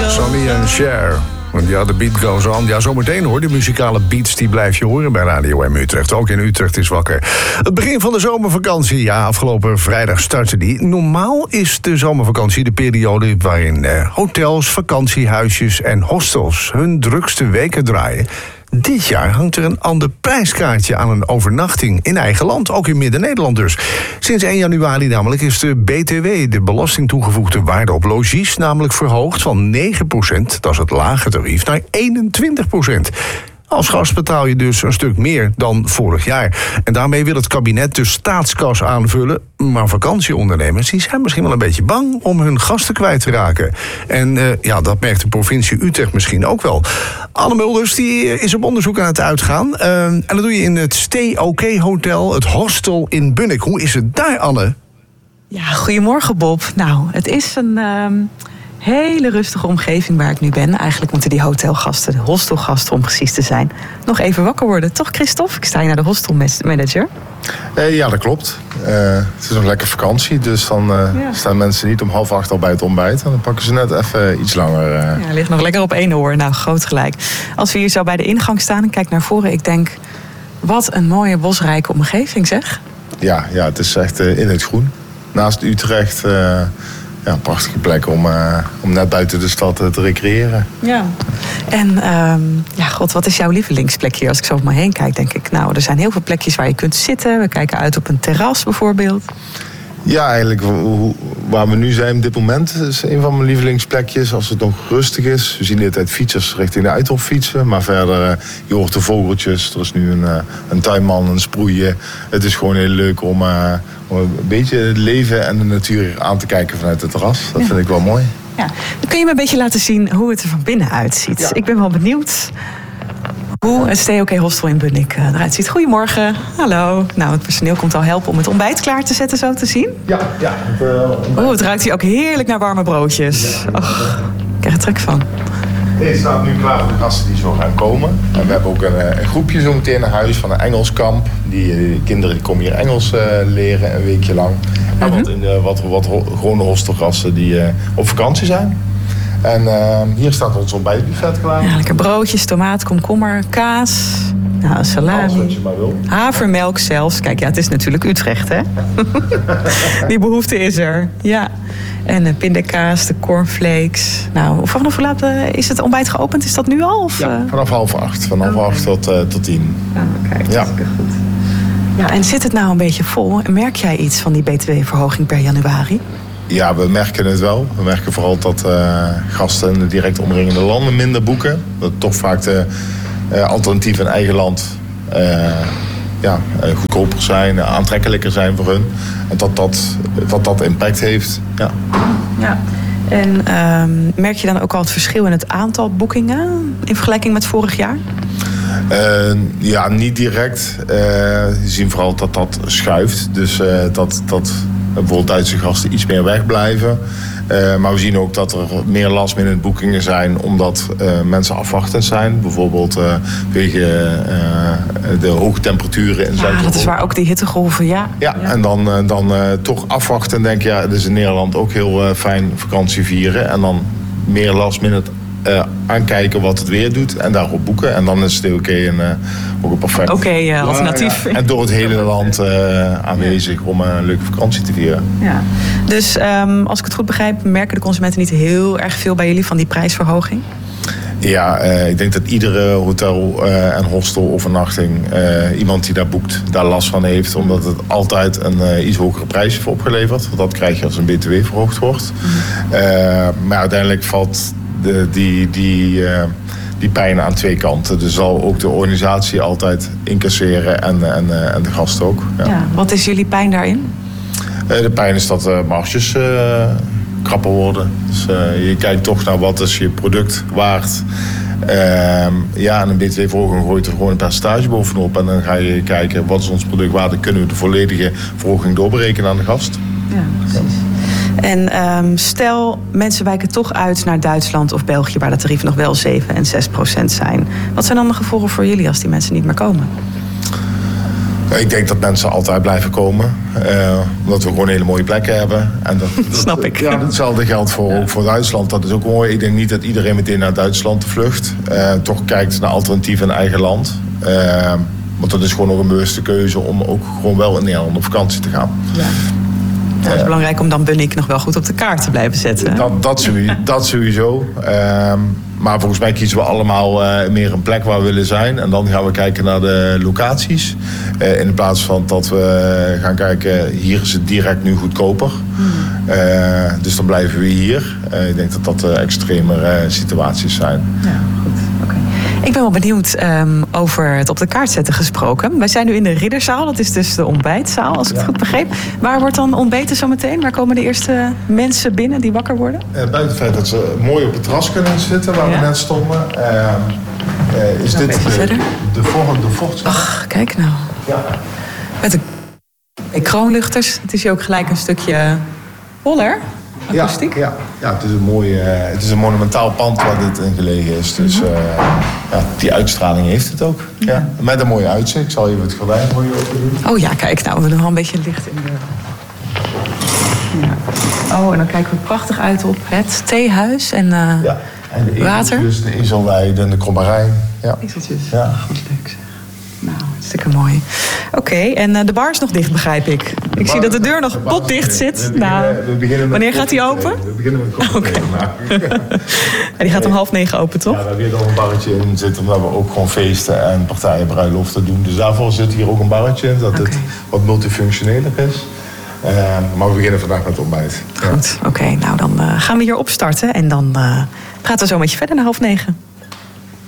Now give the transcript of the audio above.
Sonny en Cher. Want ja, de beat goes on. Ja, zometeen hoor. De muzikale beats die blijf je horen bij Radio M Utrecht. Ook in Utrecht is wakker. Het begin van de zomervakantie. Ja, afgelopen vrijdag startte die. Normaal is de zomervakantie de periode waarin hotels, vakantiehuisjes en hostels hun drukste weken draaien. Dit jaar hangt er een ander prijskaartje aan een overnachting in eigen land, ook in Midden-Nederland dus. Sinds 1 januari namelijk is de BTW, de belasting toegevoegde waarde op logies, namelijk verhoogd van 9%, dat is het lage tarief, naar 21%. Als gast betaal je dus een stuk meer dan vorig jaar. En daarmee wil het kabinet de staatskas aanvullen. Maar vakantieondernemers die zijn misschien wel een beetje bang om hun gasten kwijt te raken. En dat merkt de provincie Utrecht misschien ook wel. Anne Mulders die is op onderzoek aan het uitgaan. En dat doe je in het Stay OK Hotel, het hostel in Bunnik. Hoe is het daar, Anne? Ja, goedemorgen Bob. Nou, het is een hele rustige omgeving waar ik nu ben. Eigenlijk moeten die hotelgasten, de hostelgasten om precies te zijn, nog even wakker worden. Toch, Christophe? Ik sta hier naar de hostelmanager. Ja, dat klopt. Het is nog lekker vakantie, dus dan staan mensen niet om 7:30 al bij het ontbijt. En dan pakken ze net even iets langer. Ja, ligt nog lekker op 1 oor. Nou, groot gelijk. Als we hier zo bij de ingang staan en kijk naar voren, ik denk, wat een mooie bosrijke omgeving, zeg. Ja, het is echt in het groen. Naast Utrecht. Een prachtige plek om net buiten de stad te recreëren. Ja. En wat is jouw lievelingsplek hier? Als ik zo om me heen kijk, denk ik, nou, er zijn heel veel plekjes waar je kunt zitten. We kijken uit op een terras bijvoorbeeld. Ja, eigenlijk waar we nu zijn op dit moment is een van mijn lievelingsplekjes. Als het nog rustig is. We zien de hele tijd fietsers richting de Uithof fietsen. Maar verder, je hoort de vogeltjes. Er is nu een tuinman, een sproeien. Het is gewoon heel leuk om een beetje het leven en de natuur aan te kijken vanuit het terras. Dat vind ik wel mooi. Ja. Dan kun je me een beetje laten zien hoe het er van binnen uitziet. Ja. Ik ben wel benieuwd hoe het Stay OK Hostel in Bunnik eruit ziet. Goedemorgen, hallo. Nou, het personeel komt al helpen om het ontbijt klaar te zetten, zo te zien. Ja. Het ruikt hier ook heerlijk naar warme broodjes. Ja, ik krijg er trek van. Deze staat nu klaar voor de gasten die zo gaan komen. En we hebben ook een groepje zo meteen naar huis van een Engelskamp. Die kinderen komen hier Engels leren een weekje lang. En wat gewone hostelgasten die op vakantie zijn. En hier staat ons ontbijtbuffet klaar. Ja, lekker broodjes, tomaat, komkommer, kaas. Nou, salami. Alles wat je maar wil. Havermelk zelfs. Kijk, ja, het is natuurlijk Utrecht, hè? Die behoefte is er. Ja. En de pindakaas, de cornflakes. Nou, vanaf hoe laat is het ontbijt geopend? Is dat nu al? Of? Ja, vanaf 7:30. Vanaf 7:30 tot 10. Kijk, dat is goed. Ja, en zit het nou een beetje vol? En merk jij iets van die BTW-verhoging per januari? Ja, we merken het wel. We merken vooral dat gasten in de direct omringende landen minder boeken. Dat toch vaak de alternatieven in eigen land goedkoper zijn, aantrekkelijker zijn voor hun. En dat impact heeft. Ja. En merk je dan ook al het verschil in het aantal boekingen in vergelijking met vorig jaar? Niet direct. We zien vooral dat schuift. Dus dat bijvoorbeeld Duitse gasten iets meer wegblijven. Maar we zien ook dat er meer last-minute boekingen zijn omdat mensen afwachtend zijn. Bijvoorbeeld wegen de hoge temperaturen in Zuid-Europa. Ja, dat is waar ook die hittegolven, ja. Ja, en dan toch afwachten en denken, het is in Nederland ook heel fijn vakantie vieren. En dan meer last-minute aankijken wat het weer doet en daarop boeken. En dan is het ook een perfect alternatief. Ja. En door het hele land aanwezig om een leuke vakantie te vieren. Ja. Dus als ik het goed begrijp, merken de consumenten niet heel erg veel bij jullie van die prijsverhoging? Ja, ik denk dat iedere hotel en hostel overnachting, iemand die daar boekt, daar last van heeft. Omdat het altijd een iets hogere prijs heeft opgeleverd. Want dat krijg je als een BTW verhoogd wordt. Maar uiteindelijk valt die pijn aan 2 kanten. Dus zal ook de organisatie altijd incasseren en de gasten ook. Ja, wat is jullie pijn daarin? De pijn is dat marges krapper worden. Dus je kijkt toch naar wat is je product waard. En een BTW-verhoging gooit er gewoon een percentage bovenop. En dan ga je kijken wat is ons product waard. Dan kunnen we de volledige verhoging doorberekenen aan de gast. Ja, precies. En stel, mensen wijken toch uit naar Duitsland of België, waar de tarieven nog wel 7% en 6% zijn. Wat zijn dan de gevolgen voor jullie als die mensen niet meer komen? Ik denk dat mensen altijd blijven komen. Omdat we gewoon hele mooie plekken hebben. En dat snap ik. Ja, hetzelfde geldt ook voor Duitsland. Dat is ook mooi. Ik denk niet dat iedereen meteen naar Duitsland vlucht. Toch kijkt naar alternatieven in eigen land. Want dat is gewoon nog een bewuste keuze om ook gewoon wel in Nederland op vakantie te gaan. Ja. Het is belangrijk om dan Bunnik nog wel goed op de kaart te blijven zetten. Dat sowieso. Maar volgens mij kiezen we allemaal meer een plek waar we willen zijn. En dan gaan we kijken naar de locaties. In plaats van dat we gaan kijken, hier is het direct nu goedkoper. Dus dan blijven we hier. Ik denk dat dat extremere situaties zijn. Ja, goed. Okay. Ik ben wel benieuwd over het op de kaart zetten gesproken. Wij zijn nu in de Ridderzaal, dat is dus de ontbijtzaal, als ik het goed begreep. Waar wordt dan ontbeten zometeen? Waar komen de eerste mensen binnen die wakker worden? Buiten het feit dat ze mooi op het terras kunnen zitten, waar we net stonden, is dit de volgende vochtzaal. Ach, kijk nou. Ja. Met de kroonluchters. Het is hier ook gelijk een stukje holler. Akoestiek. Ja, het is een mooi, het is een monumentaal pand waar dit in gelegen is. Dus die uitstraling heeft het ook. Ja. Met een mooie uitzicht. Ik zal even het gordijn voor je open doen. Oh ja, kijk, nou, we doen al een beetje licht in de... Ja. Oh, en dan kijken we prachtig uit op het theehuis en, en de water. De Ezelweide en de Krommerijn. Ja. Ezeltjes. Ja. Goed, leuk zeg. Nou, hartstikke mooi. Oké, en de bar is nog dicht, begrijp ik. Ik zie dat de deur nog potdicht zit. Wanneer gaat die open? We beginnen met koffie maken. Die gaat om 8:30 open, toch? Ja, we hebben hier nog een barretje in zitten, omdat we ook gewoon feesten en partijen, bruiloften doen. Dus daarvoor zit hier ook een barretje in, dat het wat multifunctioneler is. Maar we beginnen vandaag met het ontbijt. Goed, oké. Nou dan gaan we hier opstarten en dan praten we zo met je verder na 8:30.